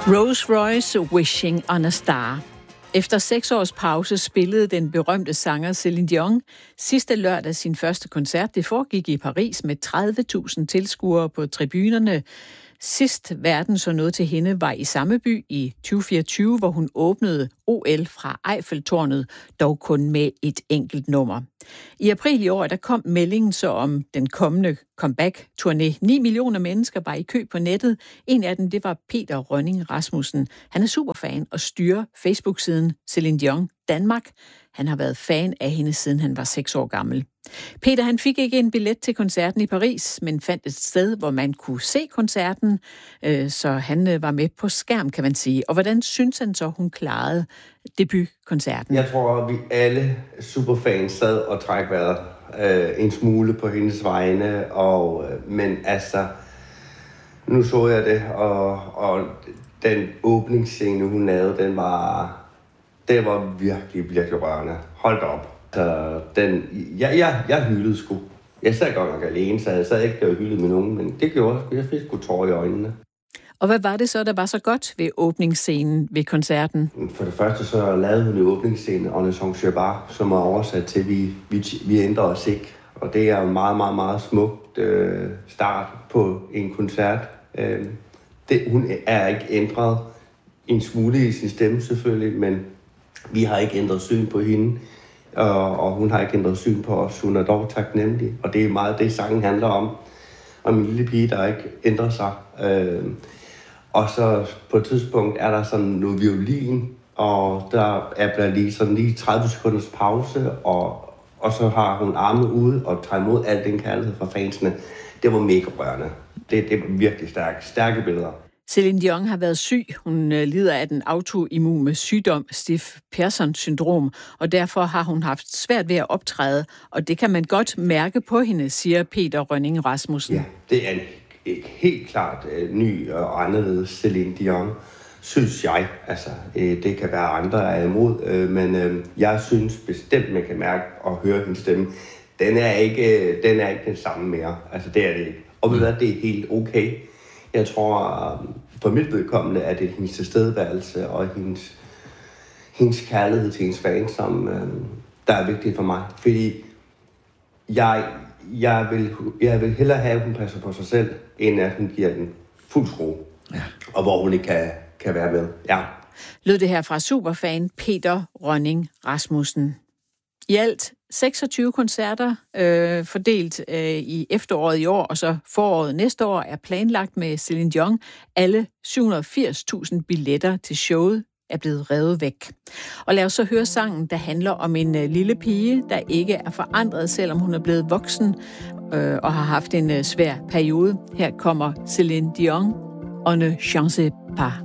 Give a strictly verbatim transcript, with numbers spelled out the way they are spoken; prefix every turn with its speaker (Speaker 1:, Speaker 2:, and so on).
Speaker 1: Rolls-Royce Wishing on a Star. Efter seks års pause spillede den berømte sanger Celine Dion sidste lørdag sin første koncert. Det foregik i Paris med tredive tusind tilskuere på tribunerne. Sidst verden så noget til hende var i samme by i tyve fireogtyve, hvor hun åbnede O L fra Eiffeltårnet, dog kun med et enkelt nummer. I april i år der kom meldingen så om den kommende comeback-turné. ni millioner mennesker var i kø på nettet. En af dem det var Peter Rønning Rasmussen. Han er superfan og styrer Facebook-siden Celine Dion Danmark. Han har været fan af hende, siden han var seks år gammel. Peter han fik ikke en billet til koncerten i Paris, men fandt et sted, hvor man kunne se koncerten, så han var med på skærm, kan man sige. Og hvordan synes han så, hun klarede debutkoncerten?
Speaker 2: Jeg tror, at vi alle superfans sad og træk vejret øh, en smule på hendes vegne, og, øh, men altså, nu så jeg det, og, og den åbningsscene, hun lavede, den var, det var virkelig, virkelig rørende. Hold da op. Så den, jeg, jeg, jeg hyldede sgu. Jeg sad godt nok alene, så jeg sad ikke og hyldede med nogen, men det gjorde jeg. Jeg fik sgu tårer i øjnene.
Speaker 1: Og hvad var det så, der var så godt ved åbningsscenen ved koncerten?
Speaker 2: For det første så lavede hun i åbningsscenen On ne change pas, som er oversat til, vi, vi, vi ændrer os ikke. Og det er en meget, meget, meget smukt øh, start på en koncert. Øh, det, hun er ikke ændret en smule i sin stemme selvfølgelig, men vi har ikke ændret syn på hende. Og, og hun har ikke ændret syn på os. Hun er dog taknemmelig, og det er meget det, sangen handler om. Om en lille pige, der ikke ændrer sig. Øh, og så på et tidspunkt er der sådan noget violin, og der er blevet lige sådan lige tredive sekunders pause, og, og så har hun arme ude og tager imod al den kærlighed fra fansene. Det var mega rørende. Det, det var virkelig stærke, stærke billeder.
Speaker 1: Celine Dion har været syg. Hun lider af den autoimmune sygdom Stiff Person-syndrom, og derfor har hun haft svært ved at optræde, og det kan man godt mærke på hende, siger Peter Rønning Rasmussen.
Speaker 2: Ja, det er en, en helt klart uh, ny og anderledes Celine Dion, synes jeg. Altså, uh, det kan være andre, der er imod, uh, men uh, jeg synes bestemt, man kan mærke og høre hendes stemme. Den er ikke, uh, den er ikke den samme mere. Altså, det er det ikke. Og ved du hvad, det er helt okay. Jeg tror, for mit vedkommende, at det er hendes tilstedeværelse og hendes, hendes kærlighed til hendes fans, som øh, der er vigtigt for mig. Fordi jeg, jeg, vil, jeg vil hellere have, at hun passer på sig selv, end at hun giver den fuld skrue. Ja. Og hvor hun ikke kan, kan være med. Ja.
Speaker 1: Lød det her fra superfan Peter Rønning Rasmussen. I alt seksogtyve koncerter øh, fordelt øh, i efteråret i år, og så foråret næste år er planlagt med Celine Dion. Alle syv hundrede og firs tusind billetter til showet er blevet revet væk. Og lad os så høre sangen, der handler om en øh, lille pige, der ikke er forandret, selvom hun er blevet voksen øh, og har haft en øh, svær periode. Her kommer Celine Dion, On ne change pas.